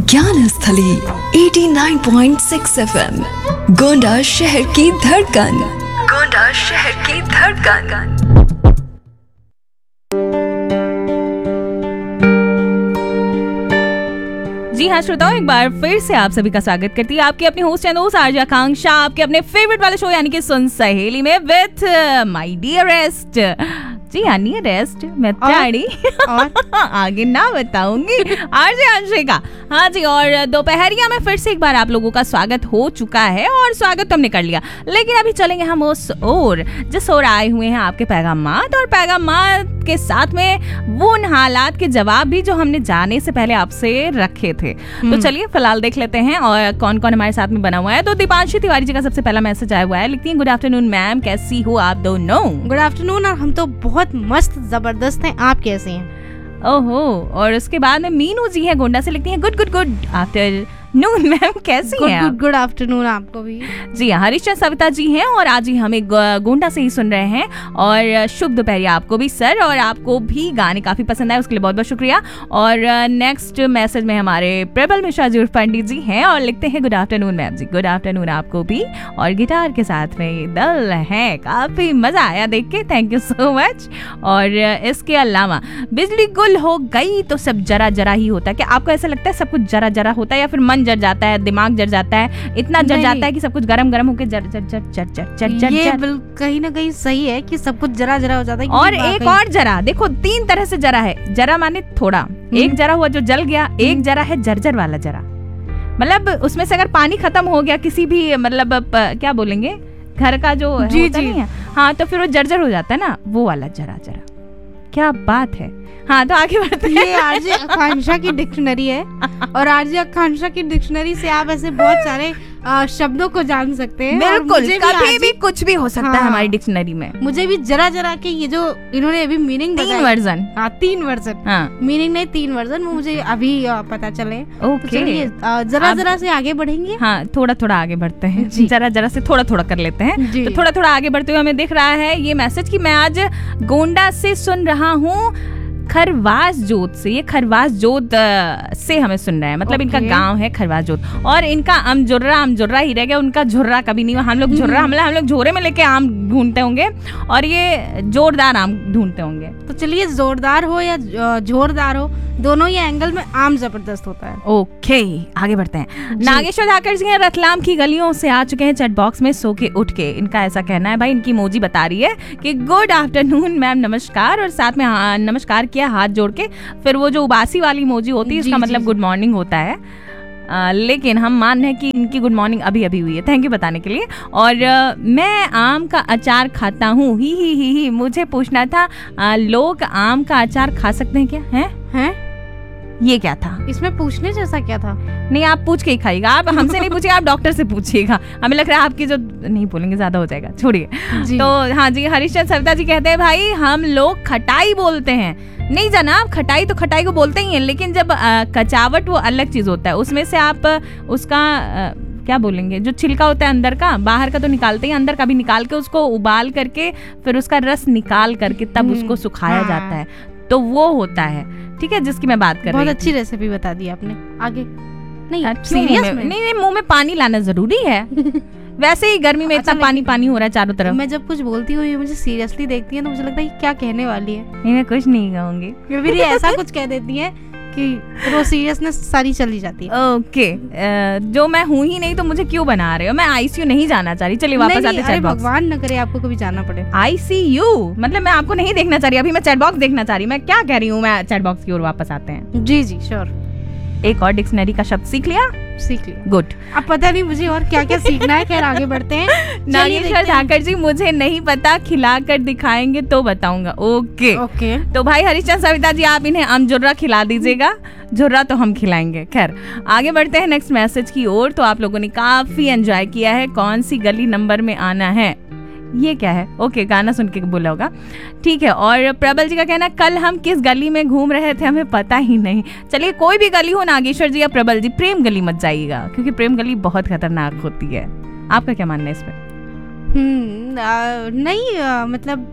ज्ञान स्थली 89.6 FM, गोंडा शहर की धड़कन। गोंडा शहर की धड़कन। जी हाँ श्रोताओं, एक बार फिर से आप सभी का स्वागत करती है आपकी अपनी होस्ट एंड होस्ट आरजे आकांक्षा, आपके अपने फेवरेट वाले शो यानी कि सुन सहेली में विथ माय डियरेस्ट। जी हाँ, नियरेस्ट मैं प्यारी और आगे ना बताऊंगी आरजे अंशिका। हाँ जी, और दोपहरिया में फिर से एक बार आप लोगों का स्वागत हो चुका है और स्वागत हमने कर लिया, लेकिन अभी चलेंगे हम उस ओर जिस ओर आए हुए हैं आपके पैगामात, और पैगामात के साथ में वो उन हालात के जवाब भी जो हमने जाने से पहले आपसे रखे थे। तो चलिए फिलहाल देख लेते हैं और कौन कौन हमारे साथ में बना हुआ है। तो दीपांशी तिवारी जी का सबसे पहला मैसेज आया हुआ है, लिखती हैं गुड आफ्टरनून मैम, कैसी हो आप दोनों? गुड आफ्टरनून, और हम तो बहुत मस्त जबरदस्त हैं, आप कैसे हैं? ओहो, और उसके बाद में मीनू जी है गोंडा से, लिखती हैं गुड गुड गुड आफ्टर नून मैम, कैसी हैं आप? गुड आफ्टरनून आपको भी। जी हरीशचंद्र सविता जी हैं और आज ही हमें गोंडा से ही सुन रहे हैं, और शुभ दोपहर आपको भी सर, और आपको भी गाने काफी पसंद आए उसके लिए बहुत बहुत शुक्रिया। और नेक्स्ट मैसेज में हमारे प्रबल मिश्रा जी पंडित जी हैं और लिखते हैं गुड आफ्टरनून मैम जी, गुड आफ्टरनून आपको भी, और गिटार के साथ में दल है, काफी मजा आया देख के, थैंक यू सो मच। और इसके अलावा बिजली गुल हो गई तो सब जरा जरा ही होता है, क्या आपको ऐसा लगता है सब कुछ जरा जरा होता है, या फिर मन जर जाता है, दिमाग जर जाता है, इतना जर जाता है कि सब कुछ गरम गरम होकर जर जर जर जर जर जर जर। ये कहीं ना कहीं सही है कि सब कुछ जरा जरा हो जाता है। और एक और जरा देखो, 3 तरह से जरा है। जरा माने थोड़ा, एक जरा हुआ जो जल गया, एक जरा है जर्जर वाला जरा, मतलब उसमें से अगर पानी खत्म हो गया किसी भी, मतलब क्या बोलेंगे, घर का जो होता नहीं है, हाँ, तो फिर वो जर्जर हो जाता है ना, वो वाला जरा जरा। क्या बात है। हाँ, तो आगे बढ़ते हैं। ये आरजे आकांक्षा की डिक्शनरी है, और आरजे आकांक्षा की डिक्शनरी से आप ऐसे बहुत सारे शब्दों को जान सकते हैं। बिल्कुल, कभी भी कुछ भी हो सकता है हमारी डिक्शनरी में। मुझे भी जरा जरा के ये जो इन्होंने अभी मीनिंग 3 वर्जन, हाँ 3 वर्जन, हाँ मीनिंग नहीं 3 वर्जन मुझे अभी पता चले। ओके, चलिए जरा जरा से आगे बढ़ेंगे। हाँ, थोड़ा थोड़ा आगे बढ़ते हैं, जरा जरा से थोड़ा थोड़ा कर लेते हैं। तो थोड़ा थोड़ा आगे बढ़ते हुए हमें दिख रहा है ये मैसेज कि मैं आज गोंडा से सुन रहा हूँ, खरवास जोत से। ये खरवास जोत से हमें सुन रहे हैं, मतलब इनका गांव है खरवास जोत, और इनका अमजुर्रा ही रह गया, उनका झुर्रा कभी नहीं हुआ। हम लोग झुर्रा, हम लोग झोरे में लेके आम ढूंढते होंगे, और ये जोरदार आम ढूंढते होंगे। तो चलिए, जोरदार हो या जोरदार हो, दोनों ही एंगल में आम जबरदस्त होता है। ओके, आगे बढ़ते हैं। नागेश्वर धाकर जी रतलाम की गलियों से आ चुके हैं चैट बॉक्स में सो के उठ के। इनका ऐसा कहना है, भाई इनकी इमोजी बता रही है कि गुड आफ्टरनून मैम, नमस्कार, और साथ में नमस्कार किया हाथ जोड़ के। फिर वो जो उबासी वाली इमोजी होती है, इसका मतलब गुड मॉर्निंग होता है, लेकिन हम मान रहे हैं कि इनकी गुड मॉर्निंग अभी अभी हुई है। थैंक यू बताने के लिए। और मैं आम का अचार खाता हूँ, ही मुझे पूछना था, लोग आम का अचार खा सकते हैं क्या? हैं? ये क्या था? इसमें पूछने जैसा क्या था? नहीं, आप पूछ के ही खाइएगा, आप हमसे नहीं पूछिएगा, आप डॉक्टर से पूछिएगा। हमें लग रहा है आपकी जो नहीं बोलेंगे ज्यादा हो जाएगा, छोड़िए। तो हाँ जी, हरीशचंद्र सविता जी कहते हैं भाई हम लोग खटाई बोलते हैं। नहीं जनाब, खटाई तो खटाई को बोलते ही हैं, लेकिन जब कचावट वो अलग चीज होता है। उसमें से आप उसका क्या बोलेंगे, जो छिलका होता है अंदर का, बाहर का तो निकालते ही, अंदर का भी निकाल के उसको उबाल करके फिर उसका रस निकाल करके तब उसको सुखाया जाता है, तो वो होता है, ठीक है, जिसकी मैं बात कर रही हूँ। बहुत अच्छी रेसिपी बता दी आपने। आगे नहीं, सीरियस में नहीं, मुंह में पानी लाना जरूरी है। वैसे ही गर्मी में इतना पानी हो रहा है चारों तरफ। मैं जब कुछ बोलती हूँ ये मुझे सीरियसली देखती है तो मुझे लगता है क्या कहने वाली है। नहीं, मैं कुछ नहीं कहूंगी, फिर ऐसा कुछ कह देती है कि वो सीरियसनेस सारी चली जाती है। ओके, जो मैं हूँ ही नहीं तो मुझे क्यों बना रहे हो? मैं आईसीयू नहीं जाना चाह रही। चलिए वापस आते चैट बॉक्स। भगवान न करे आपको कभी जाना पड़े आईसीयू, मतलब मैं आपको नहीं देखना चाह रही, अभी मैं चैट बॉक्स देखना चाह रही। मैं क्या कह रही हूँ, मैं चैट बॉक्स की ओर वापस आते हैं। जी श्योर। एक और डिक्शनरी का शब्द सीख लिया? गुड। अब पता नहीं मुझे और क्या क्या सीखना है। खैर आगे बढ़ते हैं। नागेश्वर धाकर जी, मुझे नहीं पता, खिला कर दिखाएंगे तो बताऊंगा। ओके। तो भाई हरीशचंद्र सविता जी, आप इन्हें अमजुर्रा खिला दीजिएगा, झुर्रा तो हम खिलाएंगे। खैर आगे बढ़ते हैं नेक्स्ट मैसेज की ओर। तो आप लोगों ने काफी एंजॉय किया है, कौन सी गली नंबर में आना है, ये क्या है? ओके, गाना सुन के बोला होगा, ठीक है। और प्रबल जी का कहना, कल हम किस गली में घूम रहे थे हमें पता ही नहीं। चलिए, कोई भी गली हो नागेश्वर जी या प्रबल जी, प्रेम गली मत जाइएगा, क्योंकि प्रेम गली बहुत खतरनाक होती है। आपका क्या मानना है इसमें? नहीं, मतलब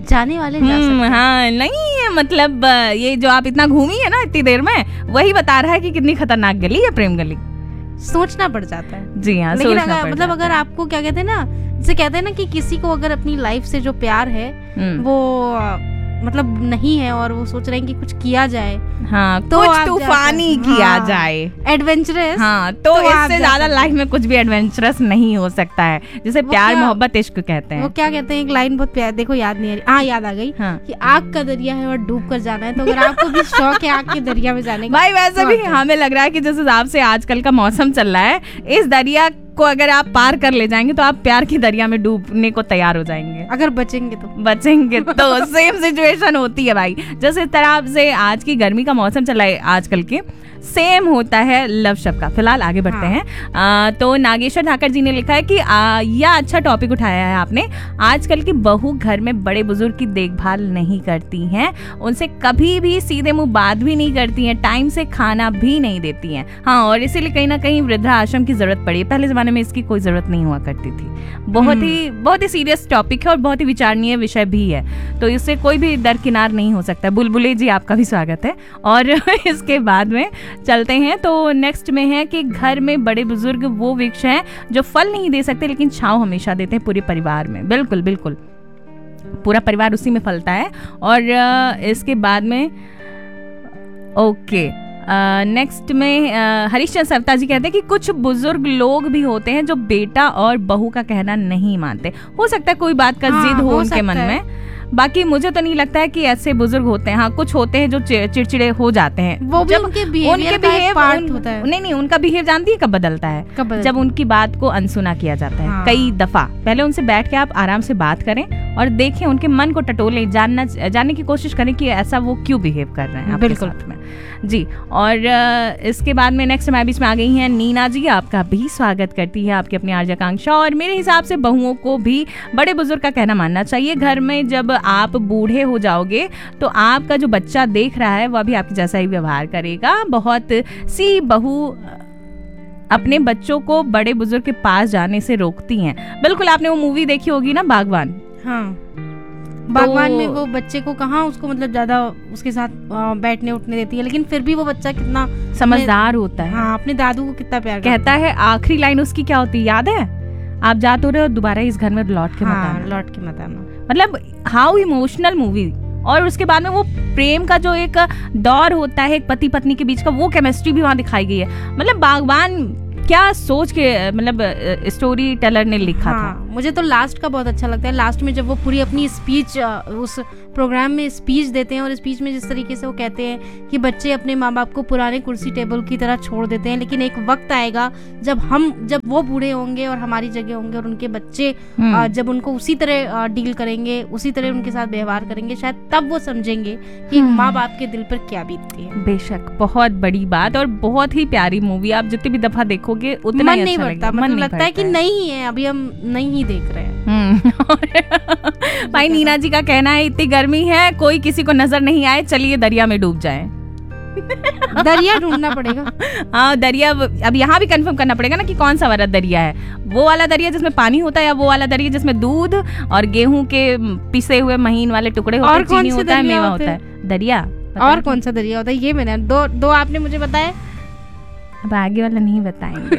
जाने वाले जा सकते हैं। हाँ नहीं, मतलब ये जो आप इतना घूमी है ना इतनी देर में, वही बता रहा है कि कितनी खतरनाक गली है प्रेम गली। सोचना पड़ जाता है। जी हाँ, लेकिन सोचना पड़ मतलब जाता अगर है। आपको क्या कहते हैं ना, जैसे कहते हैं ना कि किसी को अगर अपनी लाइफ से जो प्यार है वो मतलब नहीं है और वो सोच रहे हैं कि कुछ किया जाए, हाँ, तो कुछ आप तूफानी जाकर- किया हाँ, जाए, एडवेंचरस, हाँ, तो तो आप इससे जा ज्यादा सकते लाइफ में कुछ भी एडवेंचरस नहीं हो सकता है, जिसे वो प्यार क्या- मोहब्बत इश्क कहते वो हैं। क्या कहते हैं, एक लाइन बहुत प्यार, देखो याद नहीं आ रही, हाँ याद आ गई, हाँ। कि आग का दरिया है और डूब कर जाना है। तो अगर आपको भी शौक है आग के दरिया में जाने का, भाई वैसे तो भी आप जाओ। हमें लग रहा है कि जिस हिसाब से आजकल का मौसम चल रहा है, इस दरिया को अगर आप पार कर ले जाएंगे तो आप प्यार की दरिया में डूबने को तैयार हो जाएंगे, अगर बचेंगे तो। बचेंगे तो। सेम सिचुएशन होती है भाई, जिस तरह से आज की गर्मी का मौसम चला है आजकल के, सेम होता है लव शब्द का। फिलहाल आगे बढ़ते हाँ। हैं। तो नागेश्वर धाकर जी ने लिखा है कि यह अच्छा टॉपिक उठाया है आपने। आजकल की बहू घर में बड़े बुजुर्ग की देखभाल नहीं करती हैं, उनसे कभी भी सीधे मुंह बात भी नहीं करती हैं, टाइम से खाना भी नहीं देती हैं। हाँ, और इसीलिए कहीं ना कहीं वृद्धाश्रम की जरूरत पड़ी है। पहले जमाने में इसकी कोई जरूरत नहीं हुआ करती थी। बहुत ही सीरियस टॉपिक है और बहुत ही विचारणीय विषय भी है, तो इससे कोई भी दरकिनार नहीं हो सकता। बुलबुले जी आपका भी स्वागत है। और इसके बाद में चलते हैं तो नेक्स्ट में है कि घर में बड़े बुजुर्ग वो वृक्ष हैं जो फल नहीं दे सकते लेकिन छांव हमेशा देते हैं पूरे परिवार में। बिल्कुल बिल्कुल, पूरा परिवार उसी में फलता है। और इसके बाद में ओके, नेक्स्ट में हरीशचंद्र सवता जी कहते हैं कि कुछ बुजुर्ग लोग भी होते हैं जो बेटा और बहू का कहना नहीं मानते। हो सकता है कोई बात का हाँ, जिद हो हो उनके मन सकता है। में, बाकी मुझे तो नहीं लगता है कि ऐसे बुजुर्ग होते हैं। हाँ, कुछ होते हैं जो चिड़चिड़े हो जाते हैं, वो भी उनके behavior का एक part होता है। नहीं, उनका बिहेव जानती है कब बदलता है? कब बदलता जब उनकी बात को अनसुना किया जाता है। हाँ। कई दफा पहले उनसे बैठ के आप आराम से बात करें और देखें, उनके मन को टटोलें, जानने की कोशिश करें कि ऐसा वो क्यों बिहेव कर रहे हैं आपके बिल्कुल। साथ में। जी, और इसके बाद में नेक्स्ट हमारे बीच में आ गई हैं नीना जी। आपका भी स्वागत करती है आपकी अपनी आर्ज आकांक्षा। और मेरे हिसाब से बहुओं को भी बड़े बुजुर्ग का कहना मानना चाहिए। घर में जब आप बूढ़े हो जाओगे तो आपका जो बच्चा देख रहा है वह भी आपके जैसा ही व्यवहार करेगा। बहुत सी बहू अपने बच्चों को बड़े बुजुर्ग के पास जाने से रोकती हैं। बिल्कुल, आपने वो मूवी देखी होगी ना, बागवान। हाँ, बागवान में वो बच्चे को कहाँ उसको मतलब ज्यादा उसके साथ बैठने उठने देती है, लेकिन फिर भी वो बच्चा कितना समझदार होता है। हाँ, अपने दादू को कितना प्यार कहता है, आखिरी लाइन उसकी क्या होती है याद है? आप जा तो रहे हो, दोबारा इस घर में लौट के मत हाँ, आना। लौट के मत आना। मतलब हाउ इमोशनल मूवी। और उसके बाद में वो प्रेम का जो एक दौर होता है एक पति पत्नी के बीच का, वो केमिस्ट्री भी वहाँ दिखाई गई है। मतलब बागवान क्या सोच के मतलब स्टोरी टेलर ने लिखा हाँ, था। मुझे तो लास्ट का बहुत अच्छा लगता है। लास्ट में जब वो पूरी अपनी स्पीच उस प्रोग्राम में स्पीच देते हैं, और स्पीच में जिस तरीके से वो कहते हैं कि बच्चे अपने माँ बाप को पुराने कुर्सी टेबल की तरह छोड़ देते हैं, लेकिन एक वक्त आएगा जब वो बूढ़े होंगे और हमारी जगह होंगे, और उनके बच्चे जब उनको उसी तरह डील करेंगे, उसी तरह उनके साथ व्यवहार करेंगे, शायद तब वो समझेंगे कि माँ बाप के दिल पर क्या बीतती है। बेशक, बहुत बड़ी बात और बहुत ही प्यारी मूवी। आप जितनी भी दफा देखोगे उतना मन ही नहीं अच्छा भरता, लगेगा। मतलब लगता है कि नहीं है, अभी हम नहीं ही देख रहे हैं। भाई नीना जी का कहना है, इतनी गर्मी है कोई किसी को नजर नहीं आए, चलिए दरिया में डूब जाए। दरिया ढूंढना पड़ेगा। हाँ, दरिया अब यहाँ भी कंफर्म करना पड़ेगा ना कि कौन सा वाला दरिया है। वो वाला दरिया जिसमें पानी होता है, या वो वाला दरिया जिसमें दूध और गेहूं के पिसे हुए महीन वाले टुकड़े होते हैं, चीनी होता है, मेवा होता है। दरिया और कौन सा दरिया होता है ये मैंने दो आपने मुझे बताया। अब आगे वाला नहीं बताएंगे।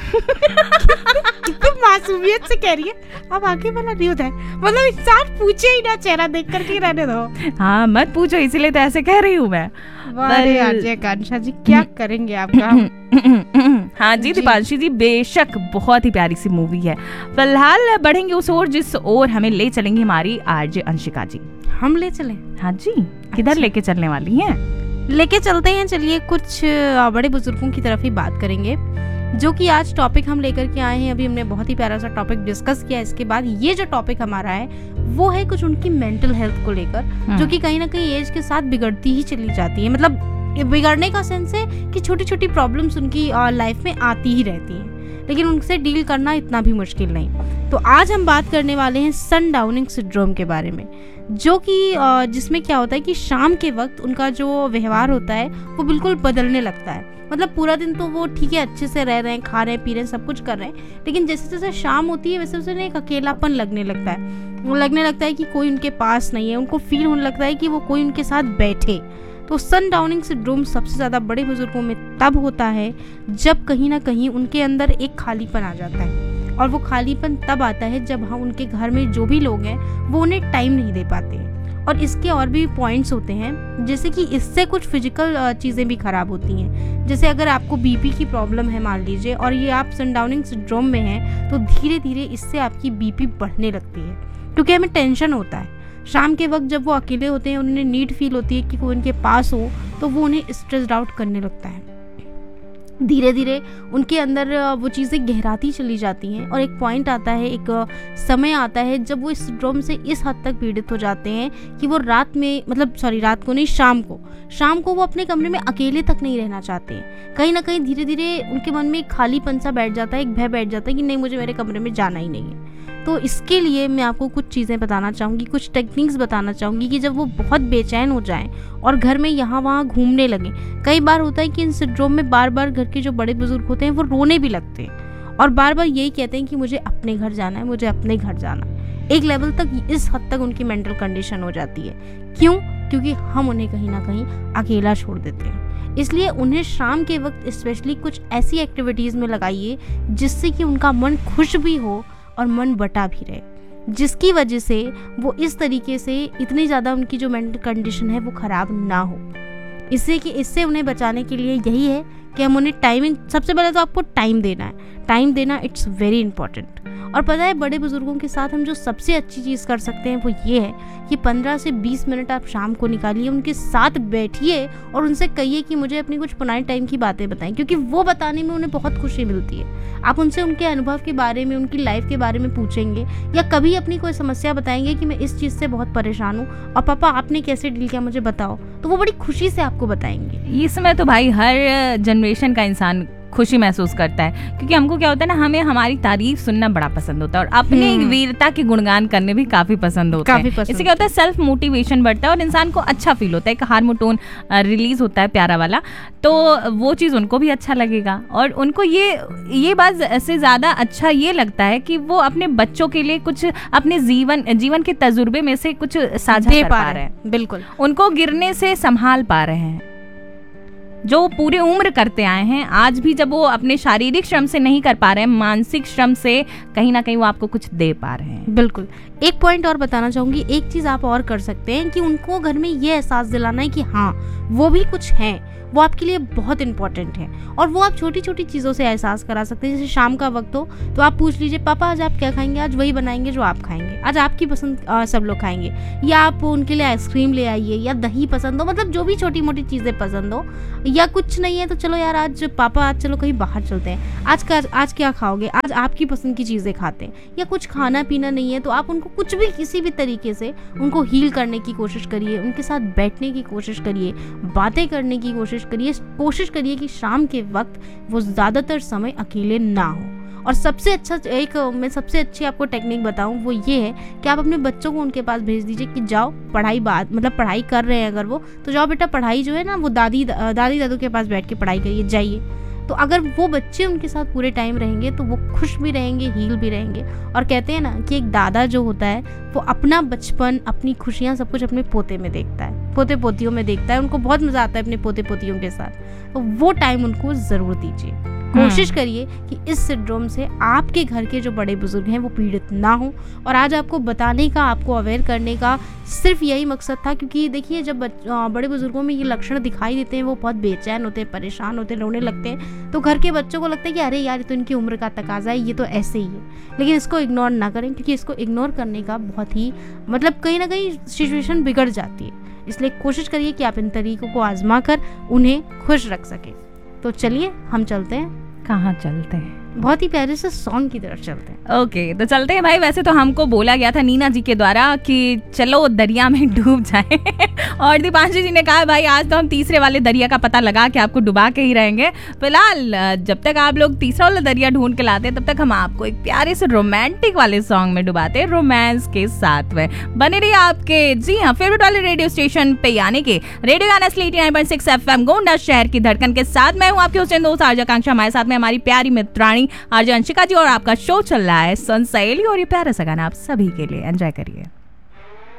कितनी मासूमियत से कह रही है, अब आगे वाला नहीं होता है। मतलब इंसान पूछे ही ना, चेहरा देख करके रहने दो। हाँ, मत पूछो, इसीलिए तो ऐसे कह रही हूँ मैं। अरे अजय कांशा जी, क्या करेंगे आपका। हाँ जी, दीपांशी जी, बेशक बहुत ही प्यारी सी मूवी है। फिलहाल बढ़ेंगे उस ओर जिस ओर हमें ले चलेंगी हमारी आरजे अंशिका जी। हम ले चले? हाँ जी, किधर लेके चलने वाली हैं? लेके चलते हैं, चलिए कुछ बड़े बुजुर्गों की तरफ ही बात करेंगे, जो कि आज टॉपिक हम लेकर के आए हैं। अभी हमने बहुत ही प्यारा सा टॉपिक डिस्कस किया। इसके बाद ये जो टॉपिक हमारा है वो है कुछ उनकी मेंटल हेल्थ को लेकर, जो कि कहीं ना कहीं एज के साथ बिगड़ती ही चली जाती है। मतलब बिगड़ने का सेंस है कि छोटी छोटी प्रॉब्लम्स उनकी लाइफ में आती ही रहती हैं, लेकिन उनसे डील करना इतना भी मुश्किल नहीं। तो आज हम बात करने वाले हैं सनडाउनिंग सिंड्रोम के बारे में, जो कि जिसमें क्या होता है कि शाम के वक्त उनका जो व्यवहार होता है वो बिल्कुल बदलने लगता है। मतलब पूरा दिन तो वो ठीक है, अच्छे से रह रहे हैं, खा रहे हैं, पी रहे हैं, सब कुछ कर रहे हैं, लेकिन जैसे जैसे शाम होती है वैसे वैसे एक अकेलापन लगने लगता है। लगने लगता है कि कोई उनके पास नहीं है, उनको फील होने लगता है कि वो कोई उनके साथ बैठे। तो सनडाउनिंग सिंड्रोम सबसे ज़्यादा बड़े बुजुर्गों में तब होता है जब कहीं ना कहीं उनके अंदर एक खालीपन आ जाता है, और वो खालीपन तब आता है जब उनके घर में जो भी लोग हैं वो उन्हें टाइम नहीं दे पाते हैं। और इसके और भी पॉइंट्स होते हैं, जैसे कि इससे कुछ फिजिकल चीज़ें भी ख़राब होती हैं। जैसे अगर आपको बीपी की प्रॉब्लम है मान लीजिए, और ये आप सनडाउनिंग सिंड्रोम में हैं, तो धीरे धीरे इससे आपकी बीपी बढ़ने लगती है, क्योंकि हमें टेंशन होता है। शाम के वक्त जब वो अकेले होते हैं, उन्हें नीड फील होती है कि कोई उनके पास हो, तो वो उन्हें स्ट्रेस्ड आउट करने लगता है। धीरे धीरे उनके अंदर वो चीज़ें गहराती चली जाती हैं, और एक पॉइंट आता है, एक समय आता है जब वो इस सिंड्रोम से इस हद तक पीड़ित हो जाते हैं कि वो रात को नहीं, शाम को वो अपने कमरे में अकेले तक नहीं रहना चाहते हैं। कहीं ना कहीं धीरे धीरे उनके मन में एक खालीपन सा बैठ जाता है, एक भय बैठ जाता है कि नहीं, मुझे मेरे कमरे में जाना ही नहीं है। तो इसके लिए मैं आपको कुछ चीज़ें बताना चाहूँगी, कुछ टेक्निक्स बताना चाहूँगी कि जब वो बहुत बेचैन हो जाएं और घर में यहाँ वहाँ घूमने लगें। कई बार होता है कि इन सिंड्रोम में बार बार घर के जो बड़े बुजुर्ग होते हैं वो रोने भी लगते हैं, और बार बार यही कहते हैं कि मुझे अपने घर जाना है, मुझे अपने घर जाना है। एक लेवल तक, इस हद तक उनकी मेंटल कंडीशन हो जाती है। क्यों? क्योंकि हम उन्हें कहीं ना कहीं अकेला छोड़ देते हैं। इसलिए उन्हें शाम के वक्त स्पेशली कुछ ऐसी एक्टिविटीज़ में लगाइए जिससे कि उनका मन खुश भी हो और मन बटा भी रहे, जिसकी वजह से वो इस तरीके से इतनी ज़्यादा उनकी जो मेंटल कंडीशन है वो ख़राब ना हो। इससे उन्हें बचाने के लिए यही है कि हम उन्हें टाइमिंग, सबसे पहले तो आपको टाइम देना, इट्स वेरी इंपॉर्टेंट। और पता है, बड़े बुजुर्गों के साथ हम जो सबसे अच्छी चीज़ कर सकते हैं वो ये है कि 15 से 20 मिनट आप शाम को निकालिए, उनके साथ बैठिए और उनसे कहिए कि मुझे अपनी कुछ पुराने टाइम की बातें बताएं, क्योंकि वो बताने में उन्हें बहुत खुशी मिलती है। आप उनसे उनके अनुभव के बारे में, उनकी लाइफ के बारे में पूछेंगे, या कभी अपनी कोई समस्या बताएंगे कि मैं इस चीज़ से बहुत परेशान हूँ और पापा आपने कैसे डील किया मुझे बताओ, तो वो बड़ी खुशी से आपको बताएंगे। इसमें तो भाई हर जनरेशन का इंसान खुशी महसूस करता है, क्योंकि हमको क्या होता है ना, हमें हमारी तारीफ सुनना बड़ा पसंद होता है और अपने वीरता के गुणगान करने भी काफी पसंद होता है। इससे क्या होता है, सेल्फ मोटिवेशन बढ़ता है और इंसान को अच्छा फील होता है, एक हार्मोन रिलीज होता है प्यारा वाला, तो वो चीज़ उनको भी अच्छा लगेगा। और उनको ये बात से ज़्यादा अच्छा ये लगता है कि वो अपने बच्चों के लिए कुछ अपने जीवन के तजुर्बे में से कुछ साझा कर पा रहे हैं। बिल्कुल, उनको गिरने से संभाल पा रहे हैं, जो पूरे उम्र करते आए हैं। आज भी जब वो अपने शारीरिक श्रम से नहीं कर पा रहे हैं, मानसिक श्रम से कहीं ना कहीं वो आपको कुछ दे पा रहे हैं। बिल्कुल। एक पॉइंट और बताना चाहूंगी, एक चीज आप और कर सकते हैं कि उनको घर में ये एहसास दिलाना है कि हाँ, वो भी कुछ है, वो आपके लिए बहुत इंपॉर्टेंट है। और वो आप छोटी छोटी चीज़ों से एहसास करा सकते हैं। जैसे शाम का वक्त हो तो आप पूछ लीजिए, पापा आज आप क्या खाएंगे? आज वही बनाएंगे जो आप खाएंगे, आज आपकी पसंद सब लोग खाएंगे। या आप उनके लिए आइसक्रीम ले आइए, या दही पसंद हो, मतलब जो भी छोटी मोटी चीज़ें पसंद हो। या कुछ नहीं है तो चलो यार आज पापा, आज चलो कहीं बाहर चलते हैं, आज क्या खाओगे? आज आपकी पसंद की चीज़ें खाते हैं। या कुछ खाना पीना नहीं है तो आप उनको कुछ भी, किसी भी तरीके से उनको हील करने की कोशिश करिए, उनके साथ बैठने की कोशिश करिए, बातें करने की कोशिश करिए कि शाम के वक्त वो ज़्यादातर समय अकेले ना हो। और सबसे अच्छा, मैं सबसे अच्छी आपको टेक्निक बताऊं, वो ये है कि आप अपने बच्चों को उनके पास भेज दीजिए कि जाओ पढ़ाई कर रहे हैं अगर वो, तो जाओ बेटा पढ़ाई जो है ना वो दादी दादू के पास बैठ के पढ़ाई करिए, जाइए। तो अगर वो बच्चे उनके साथ पूरे टाइम रहेंगे तो वो खुश भी रहेंगे, हील भी रहेंगे। और कहते हैं ना कि एक दादा जो होता है वो अपना बचपन, अपनी खुशियाँ सब कुछ अपने पोते में देखता है, पोते पोतियों में देखता है। उनको बहुत मज़ा आता है अपने पोते पोतियों के साथ, तो वो टाइम उनको ज़रूर दीजिए। कोशिश करिए कि इस सिंड्रोम से आपके घर के जो बड़े बुजुर्ग हैं वो पीड़ित ना हो। और आज आपको बताने का, आपको अवेयर करने का सिर्फ यही मकसद था, क्योंकि देखिए जब बड़े बुजुर्गों में ये लक्षण दिखाई देते हैं, वो बहुत बेचैन होते हैं, परेशान होते हैं, रोने लगते हैं, तो घर के बच्चों को लगता है कि अरे यार ये तो इनकी उम्र का तकाजा है, ये तो ऐसे ही है। लेकिन इसको इग्नोर ना करें, क्योंकि इसको इग्नोर करने का बहुत ही कहीं ना कहीं सिचुएशन बिगड़ जाती है। इसलिए कोशिश करिए कि आप इन तरीकों को आजमा कर उन्हें खुश रख सकें। तो चलिए हम चलते हैं। कहाँ चलते हैं? बहुत ही प्यारे से सॉन्ग की तरफ चलते हैं। ओके, तो चलते हैं भाई। वैसे तो हमको बोला गया था नीना जी के द्वारा कि चलो दरिया में डूब जाएं और दीपांशु जी ने कहा भाई आज तो हम तीसरे वाले दरिया का पता लगा के आपको डुबा के ही रहेंगे। फिलहाल जब तक आप लोग तीसरा वाला दरिया ढूंढ के लाते हैं, तब तक हम आपको एक प्यारे से रोमांटिक वाले सॉन्ग में डुबाते हैं, रोमांस के साथ में। बने रहिए आपके, जी हाँ, फेवरेट वाले रेडियो स्टेशन पे, यानी कि रेडियो गाना 89.6 FM गोंडा शहर की धड़कन के साथ। मैं हूँ आपके होस्ट दोस्त आरजे आकांक्षा। हमारे साथ में हमारी प्यारी मित्राणी मॉर्निंग। आरजे अंशिका जी और आपका शो चल रहा है सुन सहेली और ये प्यारा सा गाना आप सभी के लिए एंजॉय करिए।